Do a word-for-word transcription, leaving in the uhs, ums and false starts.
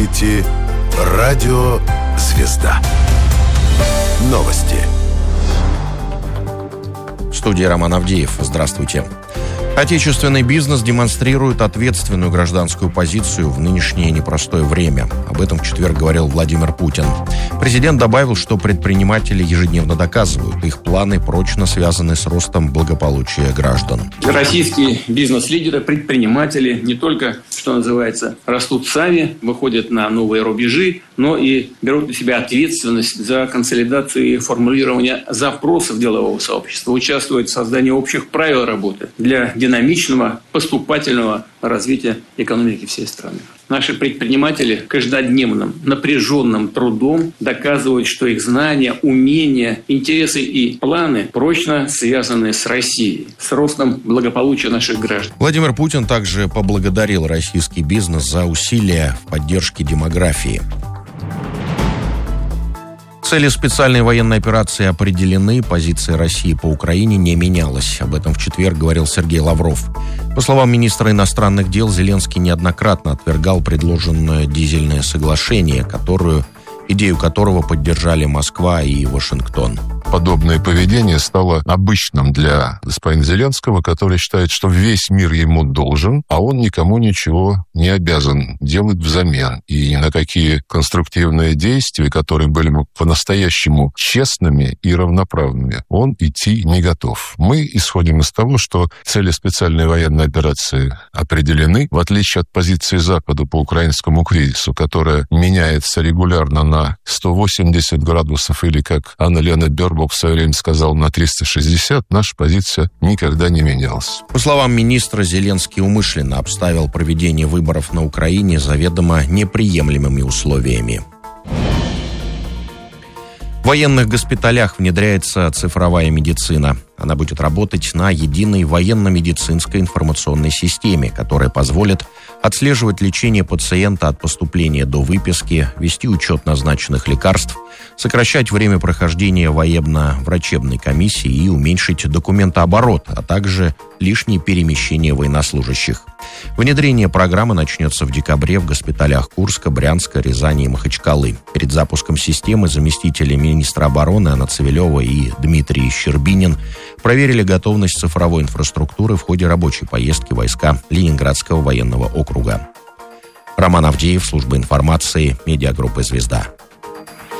слушаете Радио «Звезда». Новости. В студии Роман Авдеев. Здравствуйте. Отечественный бизнес демонстрирует ответственную гражданскую позицию в нынешнее непростое время. Об этом в четверг говорил Владимир Путин. Президент добавил, что предприниматели ежедневно доказывают, их планы прочно связаны с ростом благополучия граждан. Российские бизнес-лидеры, предприниматели не только, что называется, растут сами, выходят на новые рубежи, но и берут на себя ответственность за консолидацию и формулирование запросов делового сообщества, участвуют в создании общих правил работы для динамичного, поступательного развития экономики всей страны. Наши предприниматели каждодневным напряженным трудом доказывают, что их знания, умения, интересы и планы прочно связаны с Россией, с ростом благополучия наших граждан. Владимир Путин также поблагодарил российский бизнес за усилия в поддержке демографии. Цели специальной военной операции определены, позиция России по Украине не менялась. Об этом в четверг говорил Сергей Лавров. По словам министра иностранных дел, Зеленский неоднократно отвергал предложенное дизельное соглашение, которую, идею которого поддержали Москва и Вашингтон. Подобное поведение стало обычным для господина Зеленского, который считает, что весь мир ему должен, а он никому ничего не обязан делать взамен. И ни на какие конструктивные действия, которые были бы по-настоящему честными и равноправными, он идти не готов. Мы исходим из того, что цели специальной военной операции определены, в отличие от позиции Запада по украинскому кризису, которая меняется регулярно на сто восемьдесят градусов или, как Анна-Лена Бербок в свое время сказал, на триста шестьдесят, наша позиция никогда не менялась. По словам министра, Зеленский умышленно обставил проведение выборов на Украине заведомо неприемлемыми условиями. В военных госпиталях внедряется цифровая медицина. Она будет работать на единой военно-медицинской информационной системе, которая позволит отслеживать лечение пациента от поступления до выписки, вести учет назначенных лекарств, сокращать время прохождения военно-врачебной комиссии и уменьшить документооборот, а также лишние перемещения военнослужащих. Внедрение программы начнется в декабре в госпиталях Курска, Брянска, Рязани и Махачкалы. Перед запуском системы заместители министра обороны Анна Цивилева и Дмитрий Щербинин проверили готовность цифровой инфраструктуры в ходе рабочей поездки войска Ленинградского военного округа. Роман Авдеев, служба информации, медиагруппы «Звезда».